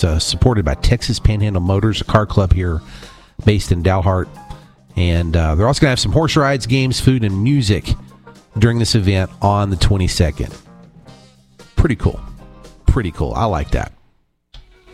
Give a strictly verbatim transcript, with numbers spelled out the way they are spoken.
uh, supported by Texas Panhandle Motors, a car club here based in Dalhart. And uh, they're also going to have some horse rides, games, food, and music during this event on the twenty-second. Pretty cool. Pretty cool. I like that.